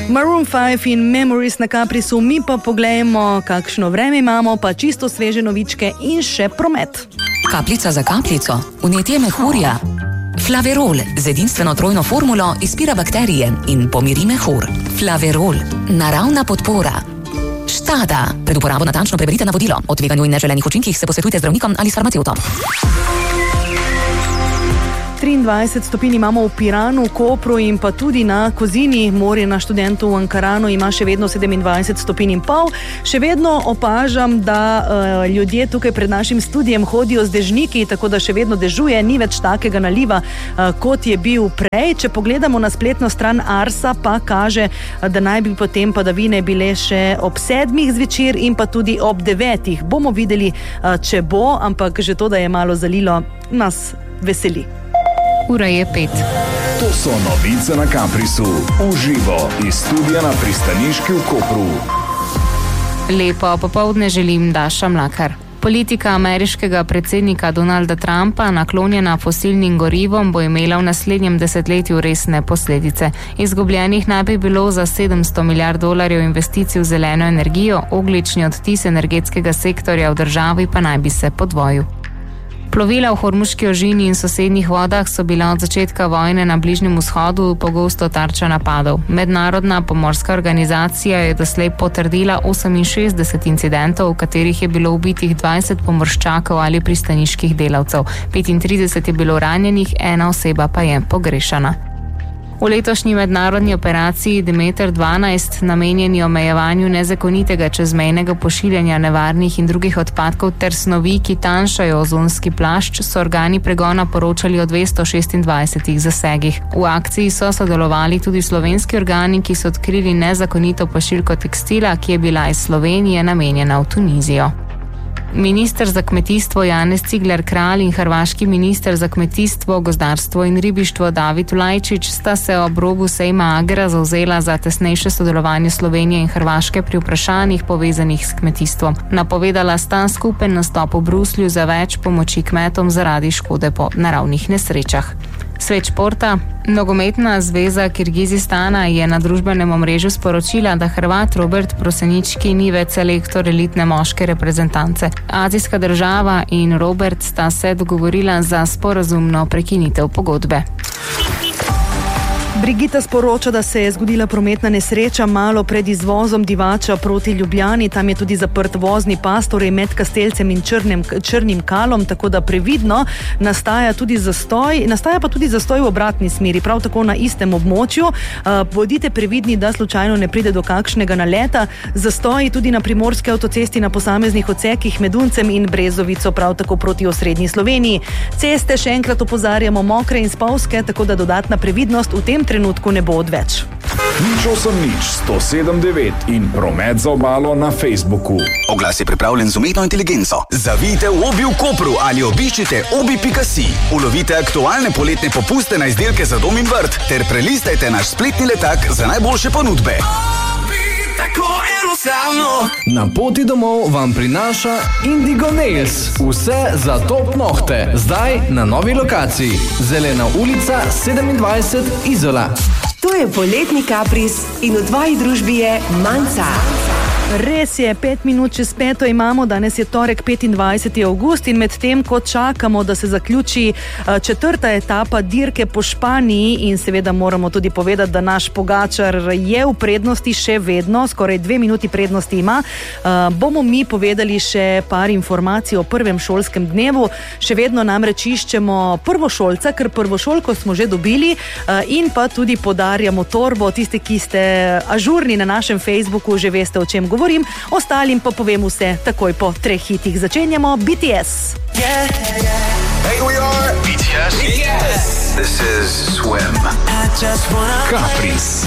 Maroon 5 in Memories na Caprisu, mi pa poglejmo, kakšno vreme imamo, pa čisto sveže novičke in še promet. Kapljica za kapljico, vnetje mehurja. Flaverol z edinstveno trojno formulo izpira bakterije in pomiri mehur. Flaverol, naravna podpora. Štada, pred uporabo natančno preberite navodilo. O tveganju in neželenih učinkih se posvetujte z zdravnikom ali s farmacevtom. 23 stopinj imamo v Piranu, Kopru in pa tudi na Kozini. Morje na Študentu v Ankaranu ima še vedno 27 stopinj in pol. Še vedno opažam, da ljudje tukaj pred našim studijem hodijo z dežniki, tako da še vedno dežuje, ni več takega naliva, kot je bil prej. Če pogledamo na spletno stran Arsa, pa kaže, da naj bi potem padavine bile še ob 7 zvečer in pa tudi ob 9. Bomo videli, če bo, ampak že to, da je malo zalilo, nas veseli. Ura je 5. To so novice na Caprisu. Uživo iz studija na Pristaniški v Kopru. Lepo popoldne želim, Daša Mlakar. Politika ameriškega predsednika Donalda Trumpa, naklonjena fosilnim gorivom, bo imela v naslednjem desetletju resne posledice. Izgubljenih naj bi bilo za $700 milijard investicij v zeleno energijo, ogljični odtis energetskega sektorja v državi pa naj bi se podvojil. Plovila v Hormuški ožini in sosednjih vodah so bila od začetka vojne na Bližnjem vzhodu pogosto tarča napadov. Mednarodna pomorska organizacija je doslej potrdila 68 incidentov, v katerih je bilo ubitih 20 pomorščakov ali pristaniških delavcev. 35 je bilo ranjenih, 1 oseba pa je pogrešana. V letošnji mednarodni operaciji Demeter 12, namenjeni omejevanju nezakonitega čezmejnega pošiljanja nevarnih in drugih odpadkov ter snovi, ki tanjšajo ozonski plašč, so organi pregona poročali o 226 zasegih. V akciji so sodelovali tudi slovenski organi, ki so odkrili nezakonito pošiljko tekstila, ki je bila iz Slovenije namenjena v Tunizijo. Minister za kmetijstvo Janez Cigler Kralj in hrvaški minister za kmetijstvo, gozdarstvo in ribištvo David Vlajčić sta se ob robu sejma Agera zavzela za tesnejše sodelovanje Slovenije in Hrvaške pri vprašanjih povezanih s kmetijstvom. Napovedala sta skupen nastop v Bruslju za več pomoči kmetom zaradi škode po naravnih nesrečah. Svet športa. Nogometna zveza Kirgizistana je na družbenem omrežju sporočila, da Hrvat Robert Prosenički ni več selektor elitne moške reprezentance. Azijska država in Robert sta se dogovorila za sporazumno prekinitev pogodbe. Brigita sporoča, da se je zgodila prometna nesreča malo pred izvozom Divača proti Ljubljani. Tam je tudi zaprt vozni pas, torej med Kastelcem in Črnim Kalom, tako da previdno nastaja pa tudi zastoj v obratni smeri, prav tako na istem območju. Bodite previdni, da slučajno ne pride do kakšnega naleta. Zastoji tudi na primorski avtocesti na posameznih odsekih med Uncem in Brezovico, prav tako proti osrednji Sloveniji. Ceste še enkrat opozarjamo mokre in spolzke, tako da dodatna previdnost v tem trenutku ne bo odveč. 107.9 in promet za obalo na Facebooku. Oglas je pripravljen z umetno inteligenco. Zavijte v Obi v Kopru ali obiščite obi.si. Ulovite aktualne poletne popuste na izdelke za dom in vrt ter prelistajte naš spletni letak za najboljše ponudbe. Na poti domov vam prinaša Indigo Nails. Vse za top nohte. Zdaj na novi lokaciji. Zelena ulica 27 Izola. To je poletni Capris in v tvoji družbi je Manca. Res je, 5 minut čez 5 imamo, danes je torek 25. avgust in med tem, ko čakamo, da se zaključi 4. etapa dirke po Španiji in seveda moramo tudi povedati, da naš Pogačar je v prednosti še vedno, skoraj 2 minuti prednosti ima, bomo mi povedali še par informacij o prvem šolskem dnevu. Še vedno namreč iščemo prvošolca, ker prvošolko smo že dobili in pa tudi podarjamo torbo. Tisti, ki ste ažurni na našem Facebooku, že veste, o čem govorim. Ostalim pa povem vse takoj po 3 hitih. Začenjamo BTS. Yeah. Hey, we are BTS. Yes. This is Swim. Caprice.